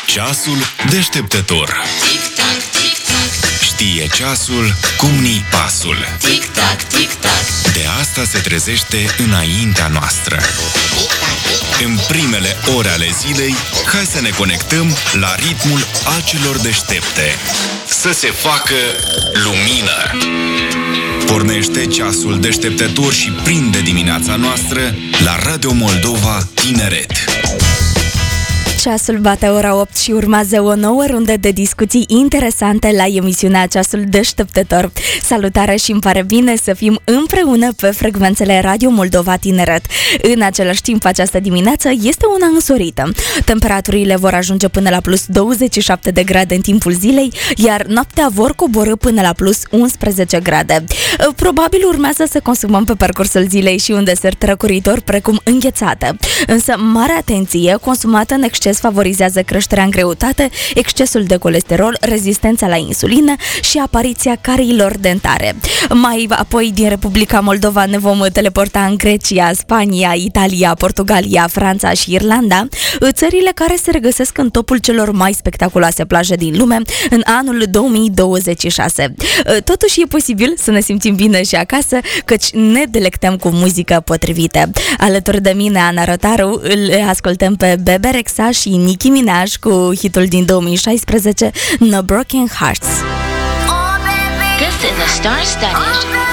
Ceasul deșteptător. Tic-tac, tic-tac. Știe ceasul cum ni pasul. Tic-tac, tic-tac. De asta se trezește înaintea noastră. În primele ore ale zilei, hai să ne conectăm la ritmul acelor deștepte. Să se facă lumină. Pornește ceasul deșteptător și prinde dimineața noastră la Radio Moldova Tineret. Ceasul bate ora 8 și urmează o nouă rundă de discuții interesante la emisiunea Ceasul Deșteptător. Salutare și îmi pare bine să fim împreună pe frecvențele Radio Moldova Tineret. În același timp, această dimineață este una însorită. Temperaturile vor ajunge până la plus 27 de grade în timpul zilei, iar noaptea vor coborî până la plus 11 grade. Probabil urmează să consumăm pe parcursul zilei și un desert răcoritor precum înghețată. Însă, mare atenție, consumată în exces favorizează creșterea în greutate, excesul de colesterol, rezistența la insulină și apariția cariilor dentare. Mai apoi, din Republica Moldova ne vom teleporta în Grecia, Spania, Italia, Portugalia, Franța și Irlanda, țările care se regăsesc în topul celor mai spectaculoase plaje din lume în anul 2026. Totuși e posibil să ne simțim bine și acasă, căci ne delectăm cu muzică potrivită. Alături de mine, Ana Rotaru, îl ascultăm pe Bebe Rexha și Nicki Minaj cu hitul din 2016, No Broken Hearts. This is a star-studded